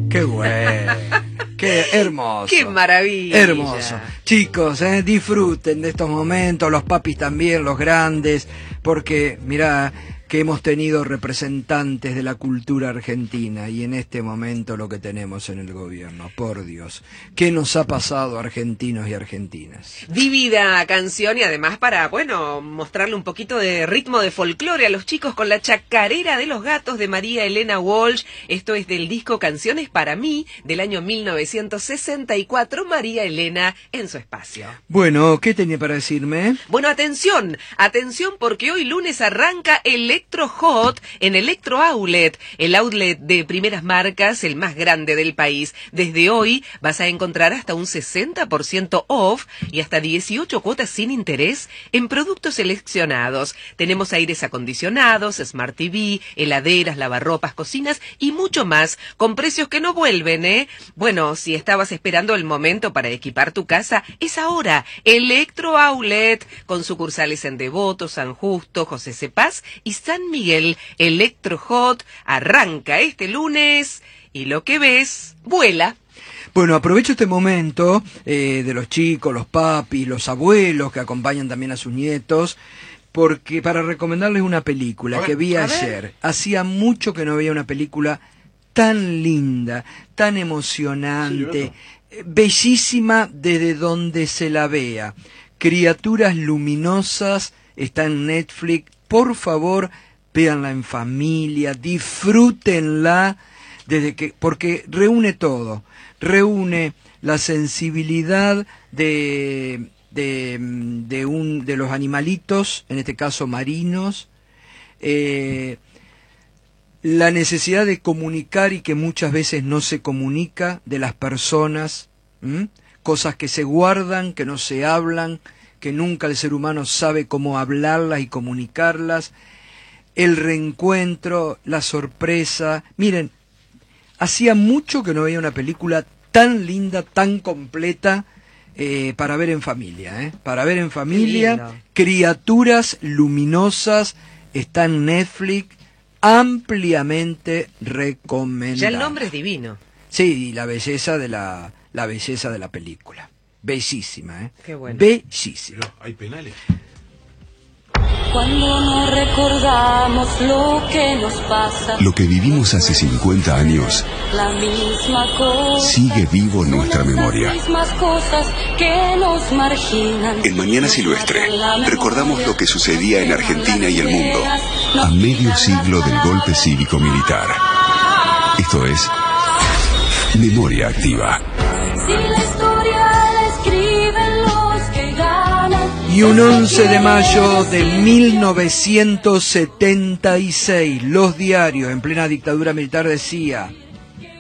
Qué bueno, qué hermoso. ¡Qué maravilla! Hermoso. Chicos, disfruten de estos momentos, los papis también, los grandes, porque mirá que hemos tenido representantes de la cultura argentina y en este momento lo que tenemos en el gobierno, por Dios, ¿qué nos ha pasado argentinos y argentinas? Vívida canción y además para, bueno, mostrarle un poquito de ritmo de folclore a los chicos con la chacarera de los gatos de María Elena Walsh. Esto es del disco Canciones para mí del año 1964, María Elena en su espacio. Bueno, ¿qué tenía para decirme? Bueno, atención porque hoy lunes arranca Electro Hot en Electro Outlet, el outlet de primeras marcas, el más grande del país. Desde hoy vas a encontrar hasta un 60% off y hasta 18 cuotas sin interés en productos seleccionados. Tenemos aires acondicionados, Smart TV, heladeras, lavarropas, cocinas y mucho más, con precios que no vuelven, ¿eh? Bueno, si estabas esperando el momento para equipar tu casa, es ahora. Electro Outlet, con sucursales en Devoto, San Justo, José Cepaz y San Miguel. Electro Hot arranca este lunes y lo que ves, vuela. Bueno, aprovecho este momento de los chicos, los papis, los abuelos que acompañan también a sus nietos, porque para recomendarles una película que vi ayer. Hacía mucho que no veía una película tan linda, tan emocionante, bellísima desde donde se la vea. Criaturas luminosas, está en Netflix. Por favor, véanla en familia, disfrútenla, porque reúne todo. Reúne la sensibilidad de los animalitos, en este caso marinos, la necesidad de comunicar y que muchas veces no se comunica de las personas, cosas que se guardan, que no se hablan, que nunca el ser humano sabe cómo hablarlas y comunicarlas, el reencuentro, la sorpresa. Miren, hacía mucho que no veía una película tan linda, tan completa, para ver en familia, para ver en familia. Criaturas luminosas, está en Netflix, ampliamente recomendada. Ya el nombre es divino. Sí, y la belleza de la película. Bellísima, Qué bueno. Bellísima. Pero hay penales. Cuando no recordamos lo que nos pasa, Lo que vivimos hace 50 años la misma cosa, sigue vivo en nuestra memoria. las mismas cosas que nos marginan. En Mañana Silvestre recordamos lo que sucedía en Argentina y el mundo a medio siglo del golpe cívico-militar. Esto es Memoria Activa. Si la historia la escriben los que ganan. Y un 11 de mayo de 1976, los diarios en plena dictadura militar decía: